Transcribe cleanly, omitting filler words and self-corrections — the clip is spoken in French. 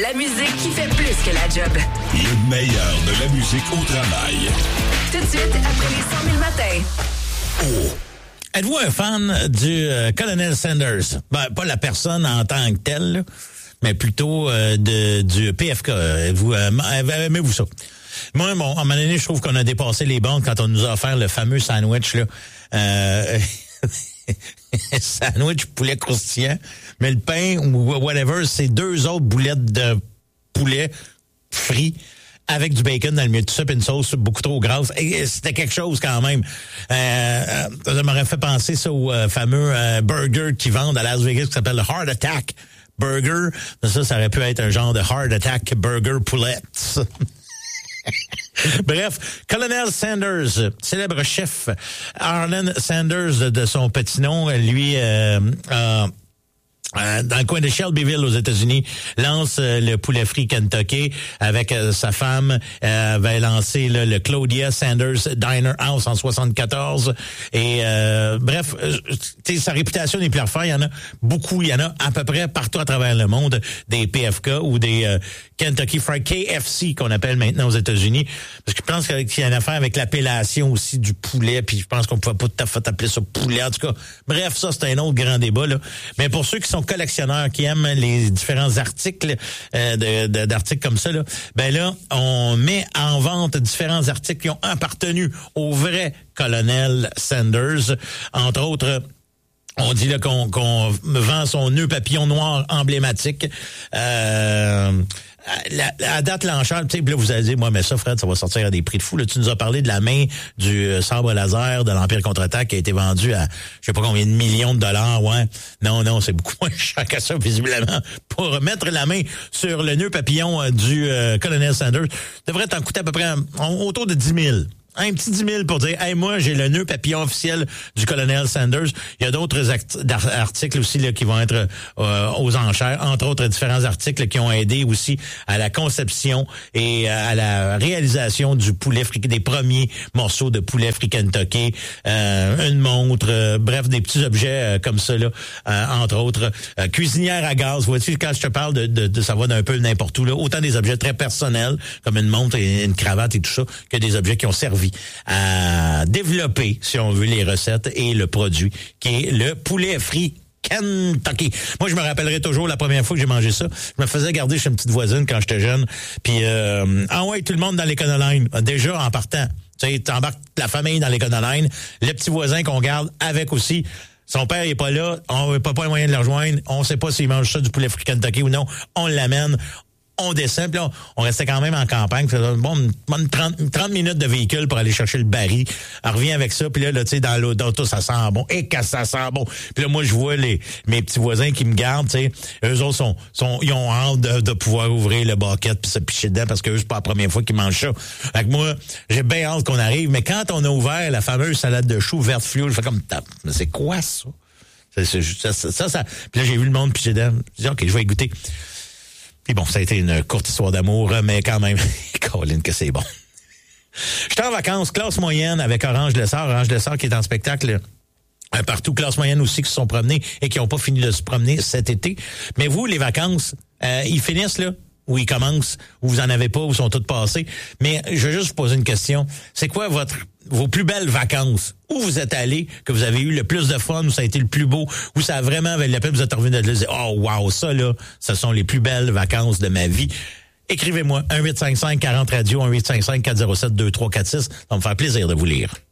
La musique qui fait plus que la job. Le meilleur de la musique au travail. Tout de suite, après les 100 000 matins. Oh. Êtes-vous un fan du Colonel Sanders? Ben, pas la personne en tant que telle, là, mais plutôt du PFK. Aimez-vous ça? Moi, bon, à un moment donné, je trouve qu'on a dépassé les bandes quand on nous a offert le fameux sandwich, là. Sandwich poulet croustillant, mais le pain ou whatever, c'est 2 autres boulettes de poulet frit avec du bacon dans le milieu de tout ça, puis une sauce beaucoup trop grasse. Et c'était quelque chose quand même. Ça m'aurait fait penser ça au fameux burger qu'ils vendent à Las Vegas qui s'appelle le Heart Attack Burger. Ça aurait pu être un genre de Heart Attack Burger poulettes. Bref, Colonel Sanders, célèbre chef Arlen Sanders de son petit nom, lui dans le coin de Shelbyville aux États-Unis, lance le poulet frit Kentucky avec sa femme. Va lancer le Claudia Sanders Diner House en 74. Et bref, sa réputation n'est plus à refaire. Il y en a beaucoup. Il y en a à peu près partout à travers le monde des PFK ou des Kentucky Fried KFC qu'on appelle maintenant aux États-Unis. Parce que je pense qu'il y a une affaire avec l'appellation aussi du poulet. Puis je pense qu'on ne pouvait pas tout à fait appeler ça poulet. En tout cas, bref, ça c'est un autre grand débat là. Mais pour ceux qui sont collectionneurs qui aiment les différents articles d'articles comme ça, là, ben là, on met en vente différents articles qui ont appartenu au vrai colonel Sanders. Entre autres, on dit là qu'on vend son nœud papillon noir emblématique. La date l'enchère, tu sais, là, vous allez dire, moi, mais ça, Fred, ça va sortir à des prix de fou. Là, tu nous as parlé de la main du sabre laser de l'Empire contre-attaque qui a été vendu à, je sais pas combien de millions de dollars, ouais. Non, c'est beaucoup moins cher que ça, visiblement. Pour mettre la main sur le nœud papillon du colonel Sanders, devrait t'en coûter à peu près autour de 10 000. Un petit 10 000 pour dire, hey, moi, j'ai le nœud papillon officiel du colonel Sanders. Il y a d'autres articles aussi là qui vont être aux enchères, entre autres différents articles qui ont aidé aussi à la conception et à la réalisation du poulet frit, des premiers morceaux de poulet frit Kentucky, une montre, bref, des petits objets comme ça là, entre autres cuisinière à gaz. Vois-tu, quand je te parle de ça va d'un peu n'importe où là, autant des objets très personnels comme une montre et une cravate et tout ça, que des objets qui ont servi à développer, si on veut, les recettes et le produit, qui est le poulet frit Kentucky. Moi, je me rappellerai toujours la première fois que j'ai mangé ça. Je me faisais garder chez une petite voisine quand j'étais jeune. Puis, ouais, tout le monde dans l'Econoline. Déjà, en partant, tu sais, t'embarques la famille dans l'Econoline. Le petit voisin qu'on garde avec aussi. Son père est pas là. On n'a pas le moyen de le rejoindre. On sait pas s'il mange ça du poulet frit Kentucky ou non. On l'amène. On descend, puis là, on restait quand même en campagne. Bon, 30 minutes de véhicule pour aller chercher le baril. On revient avec ça, puis là, tu sais, dans l'auto, ça sent bon. Et que ça sent bon. Puis là, moi, je vois mes petits voisins qui me gardent, tu sais. Eux autres ils ont hâte de pouvoir ouvrir le bucket puis se picher dedans parce que eux, c'est pas la première fois qu'ils mangent ça. Fait que moi, j'ai bien hâte qu'on arrive. Mais quand on a ouvert la fameuse salade de choux verte fluo, je fais comme, mais c'est quoi ça? Ça. Puis là, j'ai vu le monde picher dedans. Je dis, OK, je vais y goûter. Puis bon, ça a été une courte histoire d'amour, mais quand même, Colin, que c'est bon. J'étais en vacances, classe moyenne avec Orange Lessard. Orange Lessard qui est en spectacle partout. Classe moyenne aussi qui se sont promenés et qui n'ont pas fini de se promener cet été. Mais vous, les vacances, ils finissent là? Ou ils commencent, ou vous en avez pas, ou sont toutes passées. Mais je veux juste vous poser une question. C'est quoi vos plus belles vacances? Où vous êtes allé, que vous avez eu le plus de fun, où ça a été le plus beau, où ça a vraiment valu la peine, vous êtes revenu de là, dire, oh wow, ça là, ce sont les plus belles vacances de ma vie. Écrivez-moi, 1-855-40-radio, 1-855-407-2346. Ça va me faire plaisir de vous lire.